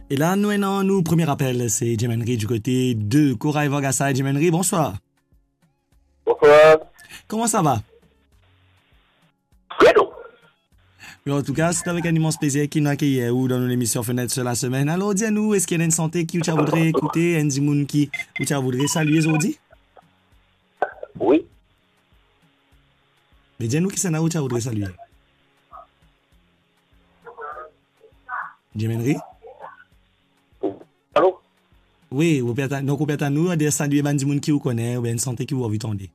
Et là, nous, premier appel, c'est Jim Henry du côté de Corail Vogassa. Jim Henry, bonsoir. Bonsoir. Comment ça va? Très bien. Mais en tout cas, c'est avec un immense plaisir qu'il nous accueille dans nos émissions Fenêtre sur la semaine. Alors, dis-nous, est-ce qu'il y a une santé qui tu voudrais écouter, un dimoun qui tu voudrais saluer aujourd'hui? Oui. Mais dis-nous qui c'est là où tu voudrais saluer. Jim Henry? Allô? Oui, donc, on nous de saluer un dimoun qui vous connaît ou une santé qui vous a vu tomber.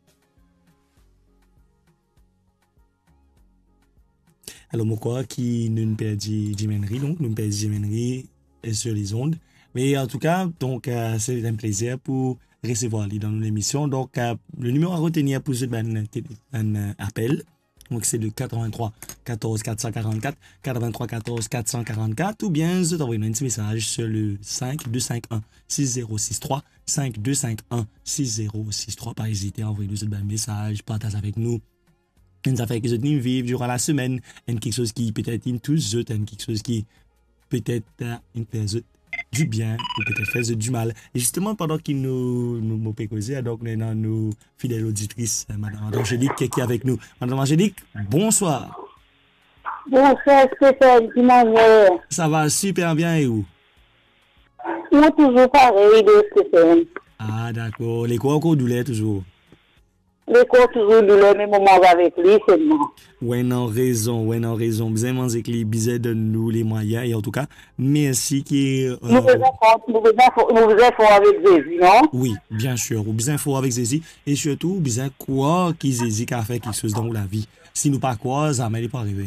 Alors, moi, quoi, qui nous perdit Jim Henry, donc, nous perdit Jim Henry sur les ondes. Mais en tout cas, donc, c'est un plaisir pour recevoir lui dans l'émission. Donc, le numéro à retenir pour ce un appel. Donc, c'est le 83 14 444, 83 14 444, ou bien vous envoyez un petit message sur le 5251 6063, 5251 6063. Pas hésiter à envoyer nous un message, partage avec nous. Une affaire que nous vivons durant la semaine, quelque chose qui peut-être une tous autres, quelque chose qui peut-être une fait du bien ou peut-être fait du mal. Et justement, pendant qu'il nous causé, donc nous avons nos fidèles auditrices, Madame Angélique qui est avec nous. Madame Angélique, bonsoir. Bonsoir, Stéphane, comment vas-tu? Ça va super bien et où? Moi, toujours pareil de Stéphane. Ah, d'accord. Les quoi encore douleur toujours? Les corps toujours douleur, mais moment avec lui, seulement. Ouais, non, raison. Bien manger que les bisous de nous les moyens. Et en tout cas, merci qui Nous faisons fort avec Jésus, non? Oui, bien sûr. Ou bien fort avec Jésus. Et surtout, bien croire que Jésus a fait quelque chose dans la vie. Si nous pas croire, ça ne pas arriver.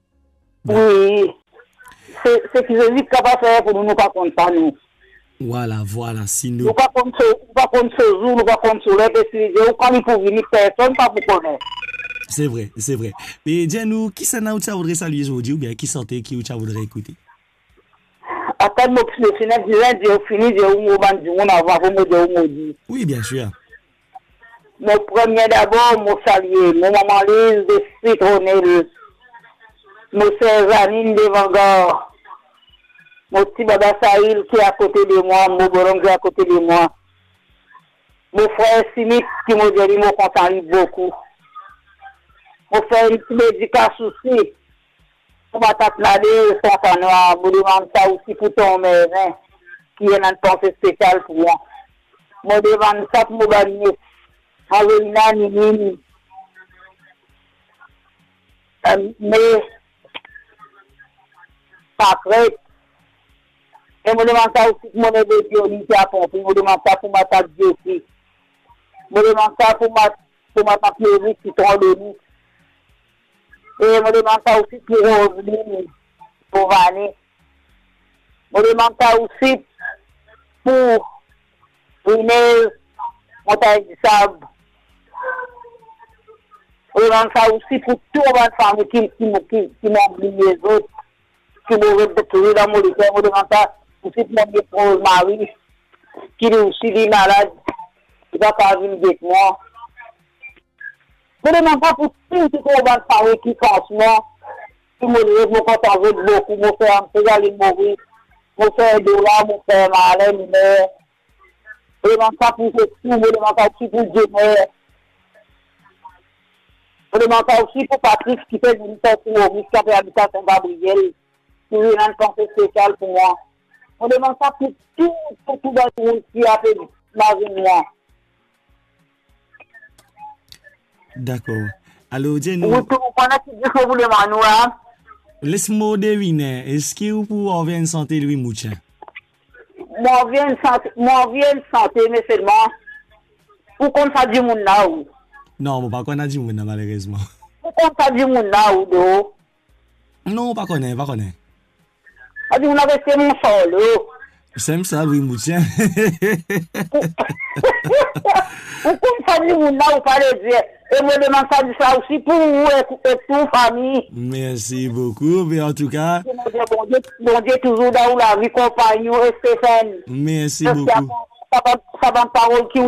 Oui. C'est que Jésus est capable de faire pour nous, nous pas contre ça, nous. Voilà. Si nous... Nous pas contre ce jour, nous pas contre ce lait, parce que quand il faut venir, personne pas pour connaître. C'est vrai. Mais dis-nous, qui c'est là où tu voudrais saluer aujourd'hui ou bien qui sortait, qui tu voudrais écouter? Attends, moi, je finis, je finis, je dis. Oui, bien sûr. Mon premier d'abord, mon saluer, mon maman Lise de Citronelle, mon sœur Janine de Vanguard, mon petit baba Saïl qui est à côté de moi, mon boron qui est à côté de moi, mon frère Simit qui m'a dit, mon content beaucoup. Mon frère une petite dédicace aussi, pour ma tante Nadé, son noir, je demande ça aussi pour ton mère, qui est une pensée spéciale pour moi. Je demande ça pour mon bagné. Alena Nini. Mais, après, et je demande ça aussi pour mon aide Dionis qui a pompé. Je demande ça pour ma tante Jessie. Je demande ça pour ma tante Lévis qui trompe de nous. Et je demande ça aussi pour Roselyne, pour Vanny. Je demande ça aussi pour Inès, Montagne du Sable. Je demande ça aussi pour toute ma famille qui m'ont oublié les autres, qui m'ont retrouvé dans mon lit. Je demande ça aussi pour mon épouse Marie, qui est aussi malade, qui va pas venir avec moi. Je demande ça pour toute ma famille qui, franchement, qui me content beaucoup. Mon frère Amségal Maurice, mon frère Dola, mon frère Marlène, je demande ça pour tout, je demande ça aussi pour Jenner. Je demande ça aussi pour Patrick qui fait une tête pour Maurice, qui a fait l'habitation Gabriel, qui a une pensée spéciale pour moi. Je demande ça pour tout le monde qui a fait ma vie, moi. D'accord. Alors, dis-nous... Vous connaissez ce que vous demandez, hein? Laisse-moi deviner. Est-ce que vous pouvez avoir une santé, Louis Mouchin? Moi, viens santé, mais seulement, pour qu'on fasse du monde là où. Non, je ne connais pas dit malheureusement. Pour qu'on fasse du monde là où, do. Non, pas connais. On dit, on a resté mon sol, C'est ça, Louis Mouchin. Pour qu'on fasse du monde là où, pas le dire. Et moi, je demande ça aussi pour vous et pour famille. Merci beaucoup, mais en tout cas... Bon Dieu, toujours dans la vie compagnon et Stéphane. Merci beaucoup. Ça va parole qui